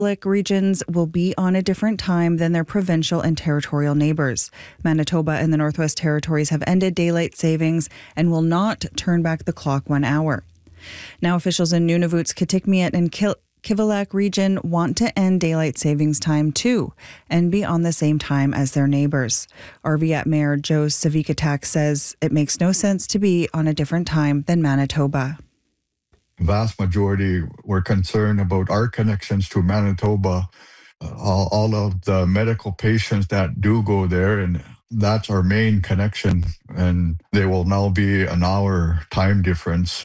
regions will be on a different time than their provincial and territorial neighbours. Manitoba and the Northwest Territories have ended daylight savings and will not turn back the clock 1 hour. Now officials in Nunavut's Kitikmeot and Kivalliq region want to end daylight savings time too and be on the same time as their neighbours. RVAT Mayor Joe Savikatak says it makes no sense to be on a different time than Manitoba. Vast majority were concerned about our connections to Manitoba, all of the medical patients that do go there, and that's our main connection, and there will now be an hour time difference.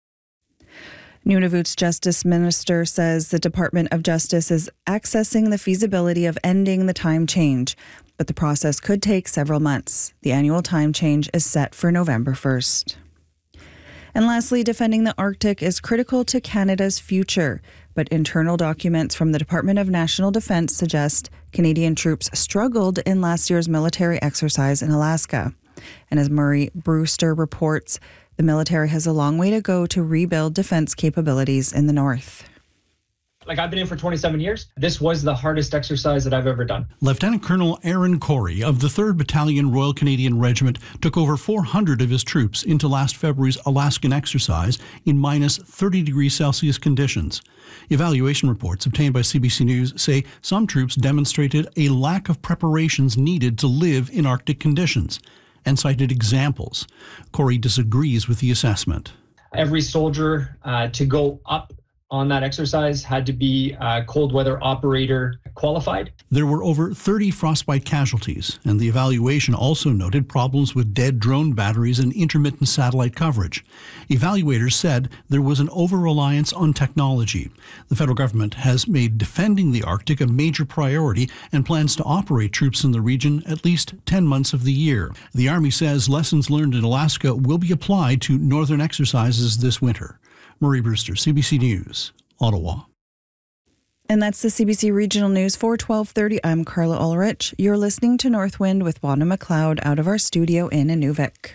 Nunavut's Justice Minister says the Department of Justice is accessing the feasibility of ending the time change, but the process could take several months. The annual time change is set for November 1st. And lastly, defending the Arctic is critical to Canada's future, but internal documents from the Department of National Defence suggest Canadian troops struggled in last year's military exercise in Alaska. And as Murray Brewster reports, the military has a long way to go to rebuild defence capabilities in the north. I've been in for 27 years. This was the hardest exercise that I've ever done. Lieutenant Colonel Aaron Corey of the 3rd Battalion Royal Canadian Regiment took over 400 of his troops into last February's Alaskan exercise in minus 30 degrees Celsius conditions. Evaluation reports obtained by CBC News say some troops demonstrated a lack of preparations needed to live in Arctic conditions and cited examples. Corey disagrees with the assessment. Every soldier to go up on that exercise had to be cold weather operator qualified. There were over 30 frostbite casualties, and the evaluation also noted problems with dead drone batteries and intermittent satellite coverage. Evaluators said there was an over-reliance on technology. The federal government has made defending the Arctic a major priority and plans to operate troops in the region at least 10 months of the year. The Army says lessons learned in Alaska will be applied to northern exercises this winter. Murray Brewster, CBC News, Ottawa. And that's the CBC Regional News for 12:30. I'm Carla Ulrich. You're listening to Northwind with Wanda McLeod out of our studio in Inuvik.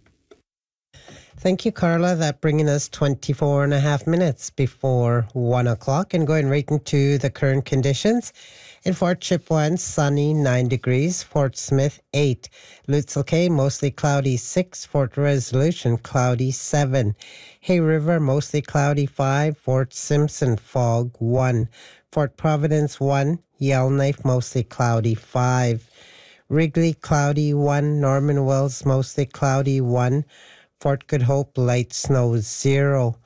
Thank you, Carla. That bringing us 24 and a half minutes before 1 o'clock and going right into the current conditions. In Fort Chipewyan, sunny, 9 degrees. Fort Smith, 8. Lutzel Cay, mostly cloudy, 6. Fort Resolution, cloudy, 7. Hay River, mostly cloudy, 5. Fort Simpson, fog, 1. Fort Providence, 1. Yellowknife, mostly cloudy, 5. Wrigley, cloudy, 1. Norman Wells, mostly cloudy, 1. Fort Good Hope, light snow, 0.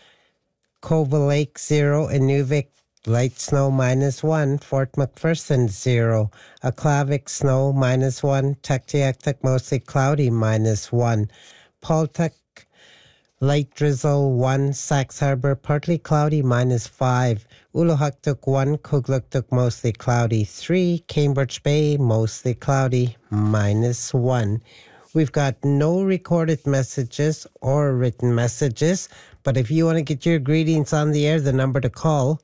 Cova Lake, 0. Inuvik, light snow, -1. Fort McPherson, 0. Aklavik, snow, -1. Tuktoyaktuk, mostly cloudy, -1. Paltuk, light drizzle, 1. Sax Harbor, partly cloudy, -5. Uluhaktuk, 1. Kugluktuk, mostly cloudy, 3. Cambridge Bay, mostly cloudy, -1. We've got no recorded messages or written messages, but if you want to get your greetings on the air, the number to call,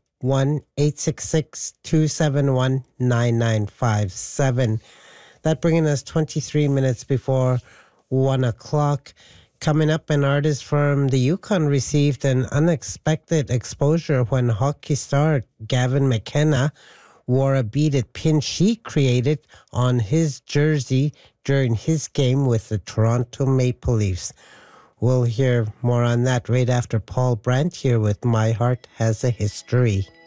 1-866-271-9957. That bringing us 23 minutes before 1 o'clock. Coming up, an artist from the Yukon received an unexpected exposure when hockey star Gavin McKenna wore a beaded pin she created on his jersey during his game with the Toronto Maple Leafs. We'll hear more on that right after Paul Brandt here with My Heart Has a History.